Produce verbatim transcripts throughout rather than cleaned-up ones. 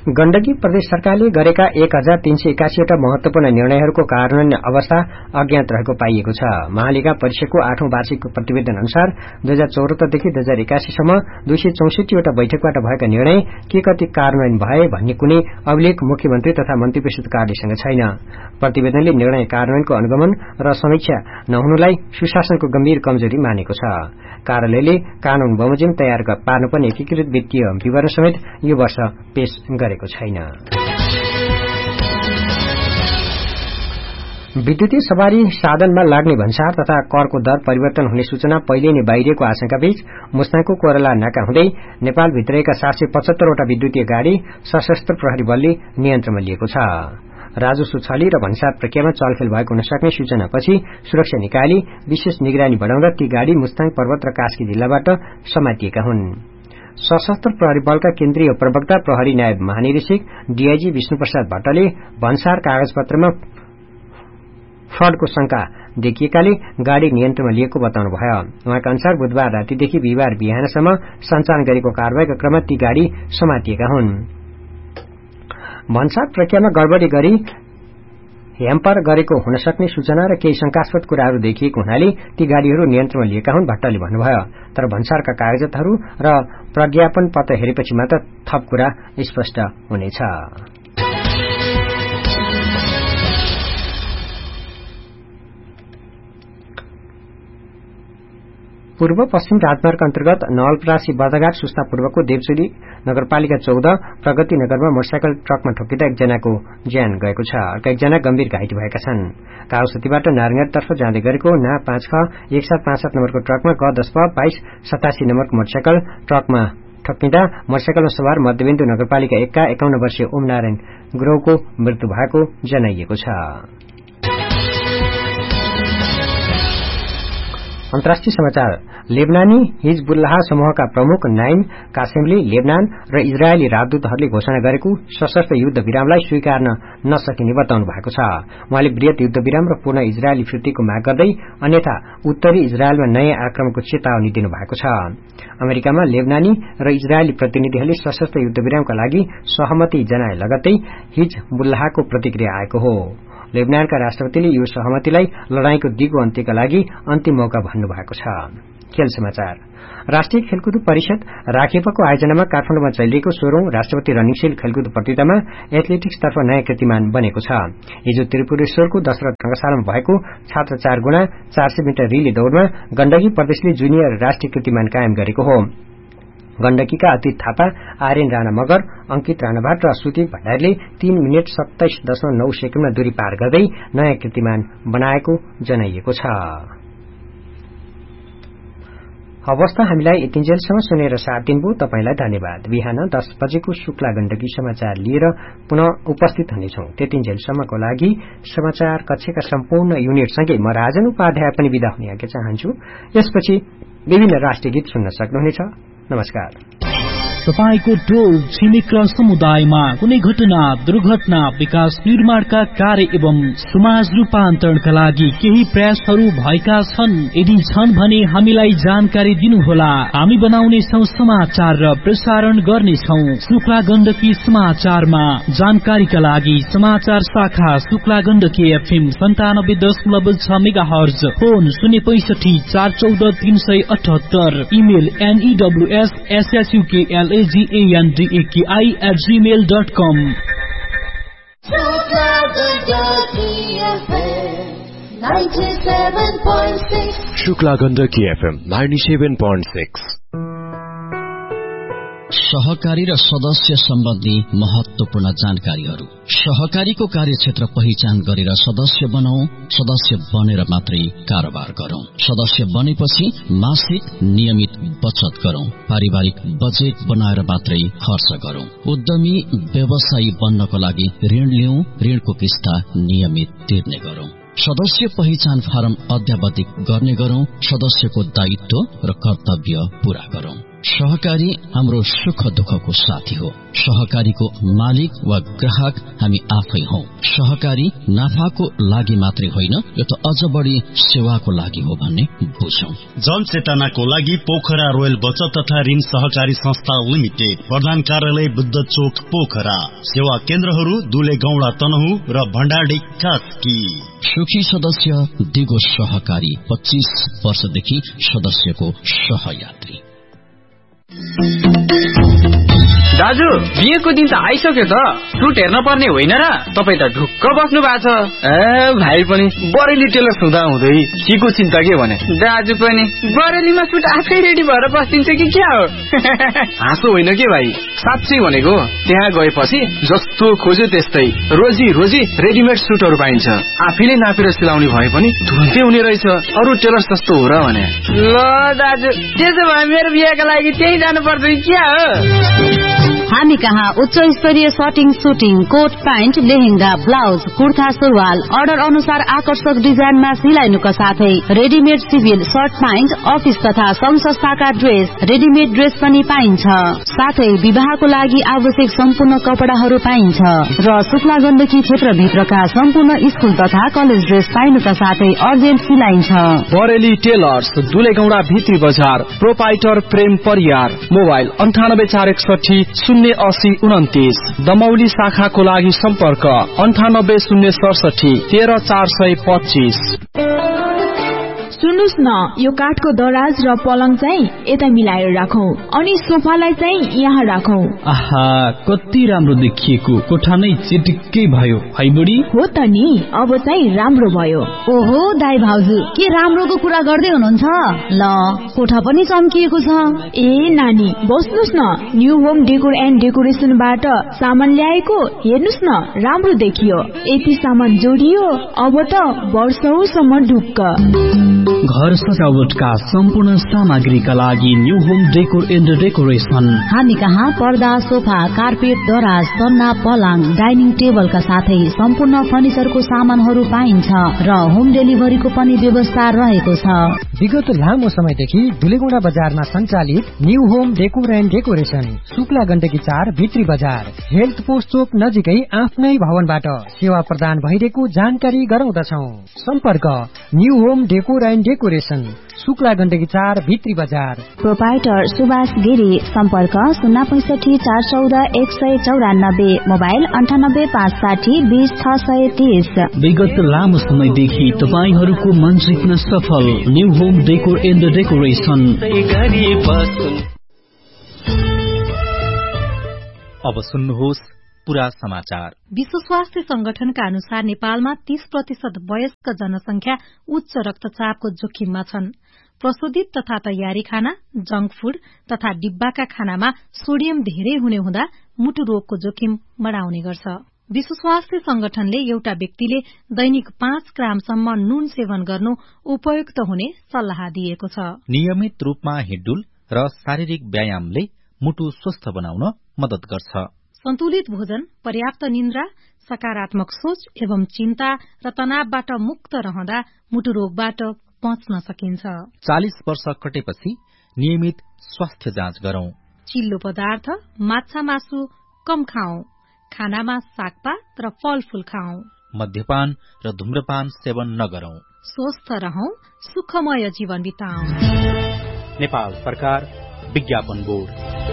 गण्डकी प्रदेश सरकारले गरेका एक हजार तीन सय एकासीवटा महत्वपूर्ण निर्णयहरूको कार्यान्वयन अवस्था अज्ञात रहेको पाइएको छ। महालेखा परिषदको आठौं वार्षिक प्रतिवेदन अनुसार दुई हजार चौहत्तरदेखि दुई हजार एकासीसम्म दुई सय चौसठीवटा बैठकबाट भएका निर्णय के कति कार्यान्वयन भए भन्ने कुनै अभिलेख मुख्यमन्त्री तथा मन्त्री परिषद कार्यालयसँग छैन। प्रतिवेदनले निर्णय कार्यान्वयनको अनुगमन र समीक्षा नहुनुलाई सुशासनको गम्भीर कमजोरी मानेको छ। कार्यालयले कानून बमोजिम तयार पार्नुपर्ने एकीकृत वित्तीय विवरण समेत यो वर्ष पेश गरेको छैन। विद्युतीय सवारी साधनमा लाग्ने भन्सार तथा करको दर परिवर्तन हुने सूचना पहिले नै बाहिरिएको आशंकाबीच मुस्ताङको कोइराला नाका हुँदै नेपाल भित्रिएका सात सय पचहत्तरवटा विद्युतीय गाड़ी सशस्त्र प्रहरी बलले नियन्त्रणमा लिएको छ। राजस्व छली र भन्सार प्रक्रियामा चलखेल भएको हुन सक्ने सूचनापछि सुरक्षा निकायले विशेष निगरानी बढ़ाउँदा ती गाड़ी मुस्ताङ पर्वत र कास्की जिल्लाबाट समातिएका हुन्। सशस्त्र प्रहरी बलका केन्द्रीय प्रवक्ता प्रहरी नायब महानिरीक्षक डीआईजी विष्णुप्रसाद भट्टले भन्सार कागजपत्रमा फ्रडको शंका देखिएकाले गाड़ी नियन्त्रणमा लिएको बताउनु भयो। उहाँका अनुसार बुधबार रातिदेखि बिहिबार बिहानसम्म सञ्चालन गरेको कार्यवाहीका क्रममा ती गाड़ी समातिएका हुन्। भन्सार प्रक्रियामा गड़बड़ी गरी ह्याम्पर गरेको हुन सक्ने सूचना र केही शंकास्पद कुराहरू देखिएको हुनाले ती गाड़ीहरू नियन्त्रणमा लिएका हुन् भट्टले भन्नुभयो। तर भन्सारका कागजातहरू र प्रज्ञापन पत्र हेरेपछि मात्र थप कुरा स्पष्ट हुनेछ। पूर्व पश्चिम राजमार्ग अन्तर्गत नवलपरासी बर्दघाट सूचना पूर्वको देवचुली नगरपालिका चौध प्रगति नगरमा मोटरसाइकल ट्रकमा ठोकिँदा एकजनाको ज्यान गएको छ। अर्का एकजना गम्भीर घाइते भएका छन्। काउसतीबाट नारायणतर्फ जाँदै गरेको ना पाँच ख एक सात पाँच सात नम्बरको ट्रकमा ग दस प बाइस सतासी नम्बरको मोटरसाइकल ट्रकमा ठोकिँदा मोटरसाइकलमा सवार मध्यबिन्दु नगरपालिका एकका एकाउन्न वर्षीय ओम नारायण गुरौको मृत्यु भएको जनाइएको छ। अन्तर्राष्ट्रिय समाचार। लेबनानी हिजबुल्लाह समूहका प्रमुख नाइम कासेमले लेबनान र इजरायली राजदूतहरूले घोषणा गरेको सशस्त्र युद्ध विरामलाई स्वीकार्न नसकिने बताउनु भएको छ। उहाँले वृहत युद्ध विराम र पूर्ण इजरायली फिर्तीको माग गर्दै अन्यथा उत्तरी इजरायलमा नयाँ आक्रमणको चेतावनी दिनुभएको छ। अमेरिकामा लेबनानी र इजरायली प्रतिनिधिहरूले सशस्त्र युद्ध विरामका लागि सहमति जनाए लगत्तै हिजबुल्लाहको प्रतिक्रिया आएको हो। लेबनानका राष्ट्रपतिले यो सहमतिलाई लड़ाईको दिगो अन्त्यका लागि अन्तिम मौका भन्नुभएको छ। खेल समाचार। राष्ट्रिय खेलकुद परिषद राखेपको आयोजनामा काठमाडौँमा चलिरहेको सोह्रौं राष्ट्रपति रनिङशील खेलकुद प्रतियोगितामा एथलेटिक्सतर्फ नयाँ कीर्तिमान बनेको छ। हिजो त्रिपुरेश्वरको दशरथ रंगशालामा भएको छात्र चार गुणा चार सय मिटर रिले दौड़मा गण्डकी प्रदेशले जुनियर राष्ट्रिय कीर्तिमान कायम गरेको हो। गण्डकीका अतीत थापा, आर्यन राणा मगर, अंकित राणाभाट र सुति भण्डारीले तीन मिनट सत्ताइस दशमलव नौ सेकेण्डमा दूरी पार गर्दै नयाँ कीर्तिमान बनाएको जनाइएको छ। अवस्था हामीलाई यतिन्जेलसम्म सुनेर साथ दिनुभयो तपाईंलाई धन्यवाद। बिहान दस बजेको शुक्ला गण्डकी समाचार लिएर पुनः उपस्थित हुनेछौं। त्यतिन्जेलसम्मको लागि समाचार कक्षका सम्पूर्ण युनिटसँगै म राजन उपाध्याय पनि विदा हुने आज्ञा चाहन्छु। यसपछि विभिन्न राष्ट्रिय गीत सुन्न सक्नुहुनेछ। नमस्कार। तपाईको टोल छिमेक र समुदायमा कुनै घटना, दुर्घटना, विकास निर्माणका कार्य एवं समाज रूपान्तरणका लागि केही प्रयासहरू भएका छन्? यदि छन् भने हामीलाई जानकारी दिनुहोला। हामी बनाउनेछौं समाचार र प्रसारण गर्नेछौं। शुक्ला गण्डकी समाचारमा जानकारीका लागि समाचार शाखा शुक्ला गण्डकी एफएम सन्तानब्बे दशमलव छ मेगा हर्ज, फोन शून्य पैंसठी चार चौध तीन सय अठहत्तर, email एनईडब्ल्यूएस एसएसयूकेएल G-A-N-D-A-K-I at gmail dot com. Shukla Gandaki F M ninety-seven point six. सहकारी र सदस्य सम्बन्धी महत्वपूर्ण जानकारीहरू। सहकारीको कार्यक्षेत्र पहिचान गरेर सदस्य बनाऊ। सदस्य बनेर मात्रै कारोबार गरौं। सदस्य बनेपछि मासिक नियमित बचत गरौं। पारिवारिक बजेट बनाएर मात्रै खर्च गरौं। उद्यमी व्यवसायी बन्नको लागि ऋण लिऊ। ऋणको किस्ता नियमित तिर्ने गरौं। सदस्य पहिचान फारम अध्यावधिक गर्ने गरौं। सदस्यको दायित्व र कर्तव्य पूरा गरौं। सहकारी हाम्रो सुख दुःखको साथी हो। सहकारीको मालिक वा ग्राहक हामी आफै हौ। सहकारी नाफाको लागि मात्रै होइन, यो त अझ बढी सेवाको लागि हो भन्ने बुझौं। जनचेतनाको लागि पोखरा रोयल बचत तथा ऋण सहकारी संस्था लिमिटेड, प्रधान कार्यालय बुद्ध चोक पोखरा, सेवा केन्द्रहरू दुले गौडा तनहु र भण्डारी कास्की। सुखी सदस्य दिगो सहकारी, पच्चीस वर्षदेखि सदस्यको सहयात्री। दाजु, बिहेको दिन त आइसक्यो त, सुट हेर्न पर्ने होइन र? तपाईँ त ढुक्क बस्नु भएको छ। ए भाइ पनि बरेली टेलर हुँदा हुँदै केको चिन्ता के भने? दाजु पनि बरेलीमा सुट आफै रेडी भएर बस्दिन्छ कि क्या हो? हाँसो होइन के भाइ, साँच्चै भनेको। त्यहाँ गएपछि जस्तो खोज्यो त्यस्तै रोजी रोजी रेडिमेड सुटहरू पाइन्छ। आफैले नापेर सिलाउने भए पनि तुरन्तै हुने रहेछ। अरू टेलर जस्तो हो र भने? ल दाजु, त्यसो भए मेरो बिहेका लागि त्यही जानु पर्छ कि क्या हो? हामी कहाँ उच्च स्तरीय shirting, shooting, coat pant, lehenga, blouse, kurta, सुरुवाल अर्डर अनुसार आकर्षक डिजाइनमा सिलाइनुका साथै readymade civil short pant, office तथा संघ संस्थाका ड्रेस, रेडिमेड ड्रेस पनि पाइन्छ। साथै विवाहको लागि आवश्यक सम्पूर्ण कपडाहरू पाइन्छ र शुक्ला गण्डकी क्षेत्रभित्रका सम्पूर्ण स्कुल तथा कलेज ड्रेस पाइनुका साथै अर्जेन्ट सिलाइन्छ। बरेली टेलर्स, दुलेगौडा भित्री बजार, प्रोपाइटर प्रेम परियार। मोबाइल अन्ठानब्बे चार एकसठी शून्य अस्सी उन्तिस। दमौली शाखाको लागि सम्पर्क अन्ठानब्बे शून्य सडसठी तेह्र चार सय पच्चीस। सुन्नुस् न, यो काठको दराज र पलङ चाहिँ यता मिलाएर राखौं अनि सोफालाई चाहिँ यहाँ राखौं। आहा, कति राम्रो देखिएको, कोठा नै चिटिक्कै भयो है बुढी? हो त नि, अब चाहिँ राम्रो भयो। ओहो दाइ भाउजू, के राम्रोको कुरा गर्दै हुनुहुन्छ? ल, कोठा पनि चम्किएको छ। ए नानी, बस्नुस् न, न्यू होम डेकोर एन्ड डेकोरेसनबाट सामान ल्याएको, हेर्नुस् न, राम्रो देखियो। यति सामान जोडियो, अब त वर्षौसम्म ढुक्क। घर सजावटका सम्पूर्ण सामग्रीका लागि new home decor and decoration. हामी कहाँ पर्दा, सोफा, कार्पेट, दराज, सन्ना, पलङ, डाइनिङ टेबलका साथै सम्पूर्ण फर्निचरको सामानहरू पाइन्छ र होम डेलिभरीको पनि व्यवस्था रहेको छ। विगत लामो समयदेखि दुलेगौडा बजारमा सञ्चालित new home decor and decoration, Shukla Gandaki चार भित्री बजार, हेल्थ पोस्ट चोक नजिकै आफ्नै भवनबाट सेवा प्रदान भइरहेको जानकारी गराउँदछौ। सम्पर्क new home decor and decoration, Shukla Gandaki चार भित्री बजार। प्रोपाइटर सुभाष गिरी, सम्पर्क शून्य पैसठी चार चौध एक सय चौरानब्बे। मोबाइल अन्ठानब्बे पाँच साठी बीस छ सय तीस। विगत लामो समयदेखि तपाईहरूको मन जित्न सफल new home decor and decoration. अब सुन्नुहोस् पूरा समाचार। विश्व स्वास्थ्य संगठनका अनुसार नेपालमा तीस प्रतिशत वयस्क जनसंख्या उच्च रक्तचापको जोखिममा छन्। प्रशोधित तथा तयारी खाना, जंक फूड तथा डिब्बाका खानामा सोडियम धेरै हुने हुँदा मुटु रोगको जोखिम बढाउने गर्छ। विश्व स्वास्थ्य संगठनले एउटा व्यक्तिले दैनिक पाँच ग्रामसम्म नुन सेवन गर्नु उपयुक्त हुने सल्लाह दिएको छ। नियमित रूपमा हिँडडुल र शारीरिक व्यायामले मुटु स्वस्थ बनाउन मद्दत गर्छ। सन्तुलित भोजन, पर्याप्त निन्द्रा, सकारात्मक सोच एवं चिन्ता र तनावबाट मुक्त रहँदा मुटु रोगबाट बच्न सकिन्छ। चालीस वर्ष कटेपछि नियमित स्वास्थ्य जाँच गरौं। चिल्लो पदार्थ, माछा मासु कम खाऊ। खानामा सागपात र फलफूल खाऊ। मद्यपान र धूम्रपान सेवन नगरौं। स्वस्थ रहौं, सुखमय जीवन बिताऊ। नेपाल सरकार, विज्ञापन बोर्ड।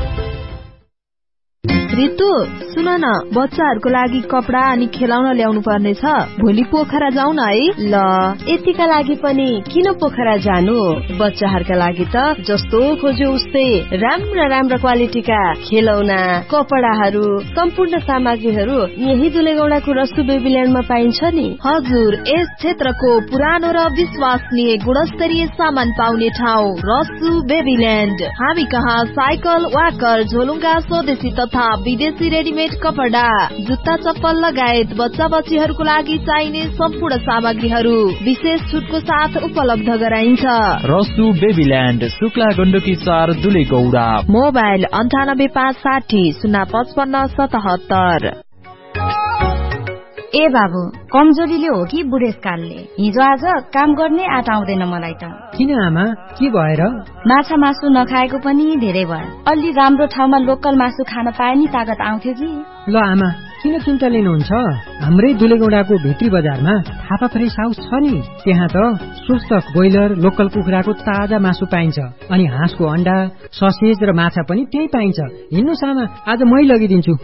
रितु, सुन न, बच्चाहरूको लागि कपडा अनि खेलाउन ल्याउनु पर्ने छ। भोलि पोखरा जाउँ न है। ल, यतिका लागि पनि किन पोखरा जानु? बच्चाहरूका लागि त जस्तो खोज्यो उस्तै राम्रा राम्रा क्वालिटीका खेलौना, कपडाहरू, सम्पूर्ण सामग्रीहरू यही दुलेगौडाको रसु बेबील्यान्डमा पाइन्छ नि। हजुर, यस क्षेत्रको पुरानो र विश्वसनीय गुणस्तरीय सामान पाउने ठाउँ रसु बेबील्यान्ड। हामी कहाँ साइकल, वाकर, झोलुङ्गा, स्वदेशी तथा विदेशी रेडिमेड कपडा, जुत्ता, चप्पल लगायत बच्चा बच्चीहरूको लागि चाहिने सम्पूर्ण सामग्रीहरू विशेष छुटको साथ उपलब्ध गराइन्छ। रसु बेबील्यान्ड, शुक्ला गण्डकी चार, दुलेगौडा। मोबाइल अन्ठानब्बे पाँच साठी शून्य पचपन्न सतहत्तर। ए बाबु, कमजोरीले हो कि बुढेसकालले? हिजो आज काम गर्ने आँट आउँदैन मलाई त। किन आमा, के भएर? माछा मासु नखाएको पनि धेरै भयो। अलि राम्रो ठाउँमा लोकल मासु खान पाए नि तागत आउँथ्यो कि। ल आमा, किन चिन्ता लिनुहुन्छ? हाम्रै दुलेगौडाको भित्री बजारमा थापा फ्रेस हाउस छ नि, त्यहाँ त स्वस्थ ब्रोइलर लोकल कुखुराको ताजा मासु पाइन्छ, अनि हाँसको अण्डा, ससेज र माछा पनि त्यही पाइन्छ। हिँड्नुस् आमा, आज मै लगिदिन्छु।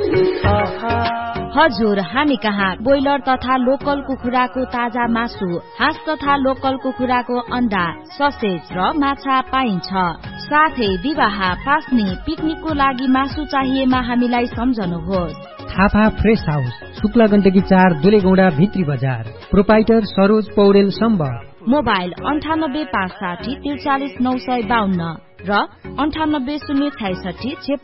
हजुर, हामी कहाँ ब्रोइलर तथा लोकल कुखुराको ताजा मासु, हाँस तथा लोकल कुखुराको अण्डा, ससेज र माछा पाइन्छ। साथै विवाह, पास्नी, पिकनिकको लागि मासु चाहिएमा हामीलाई सम्झनुहोस्। थापा फ्रेस हाउस, शुक्ला गण्डकी चार, दुलेगौडा भित्री बजार। प्रोपाइटर सरोज पौडेल सम्बर। मोबाइल अन्ठानब्बे पाँच साठी त्रिचालिस नौ सय बाहन्न र अन्ठानब्बे शून्य छैसठी